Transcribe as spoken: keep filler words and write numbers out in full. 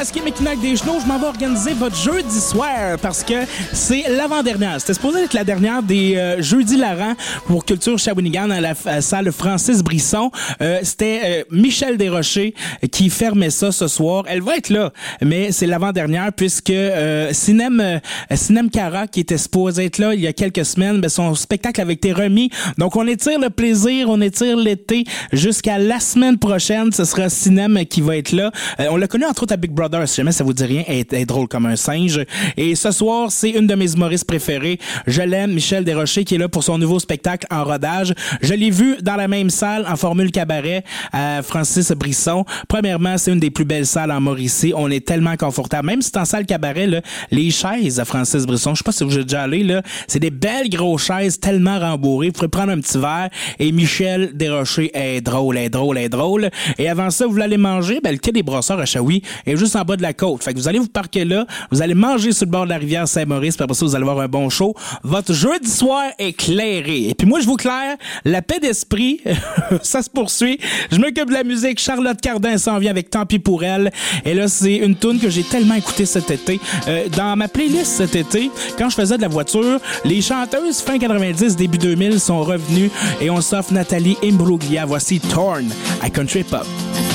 masqué Mekinac des Genoux, je m'en vais organiser votre jeudi soir parce que c'est l'avant-dernière. C'était supposé être la dernière des euh, Jeudis Larrant pour Culture Shawinigan à la f- salle Francis Brisson. Euh, c'était euh, Michel Desrochers qui fermait ça ce soir. Elle va être là, mais c'est l'avant-dernière puisque euh, Cinem, euh, Cinem Cara, qui était supposé être là il y a quelques semaines, ben, son spectacle avait été remis. Donc on étire le plaisir, on étire l'été jusqu'à la semaine prochaine. Ce sera Cinem qui va être là. Euh, on l'a connu entre autres à Big Brother, si jamais ça vous dit rien, elle est, elle est drôle comme un singe. Et ce soir, c'est une de mes humoristes préférées. Je l'aime, Michel Desrochers, qui est là pour son nouveau spectacle en rodage. Je l'ai vu dans la même salle en formule cabaret à Francis Brisson. Premièrement, c'est une des plus belles salles en Mauricie. On est tellement confortable. Même si c'est en salle cabaret, là, les chaises à Francis Brisson, je sais pas si vous êtes déjà allé, là, c'est des belles grosses chaises tellement rembourrées. Vous pourrez prendre un petit verre et Michel Desrochers est drôle, est drôle, est drôle. Et avant ça, vous voulez aller manger, ben, le quai des Brosseurs à Shawi est juste en bas de la côte. Fait que vous allez vous parquer là, vous allez manger sur le bord de la rivière Saint-Maurice, puis après ça, vous allez avoir un bon show. Votre jeudi soir est clairé. Et puis moi, je vous claire, la paix d'esprit, ça se poursuit. Je m'occupe de la musique. Charlotte Cardin s'en vient avec Tant pis pour elle. Et là, c'est une toune que j'ai tellement écoutée cet été. Euh, dans ma playlist cet été, quand je faisais de la voiture, les chanteuses fin quatre-vingt-dix, début deux mille sont revenues et on s'offre Nathalie Imbruglia. Voici Torn à Country Pop.